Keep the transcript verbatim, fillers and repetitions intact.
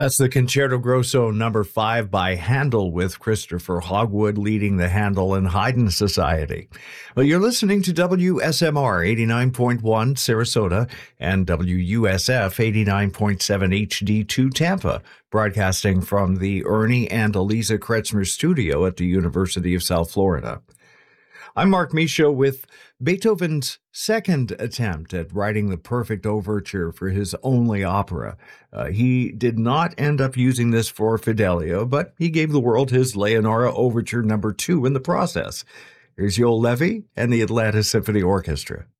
That's the Concerto Grosso number five by Handel with Christopher Hogwood leading the Handel and Haydn Society. Well, you're listening to W S M R eighty-nine point one Sarasota and W U S F eighty-nine point seven H D two Tampa, broadcasting from the Ernie and Eliza Kretzmer studio at the University of South Florida. I'm Mark Michaud with Beethoven's second attempt at writing the perfect overture for his only opera. Uh, he did not end up using this for Fidelio, but he gave the world his Leonora Overture number two in the process. Here's Joel Levy and the Atlanta Symphony Orchestra.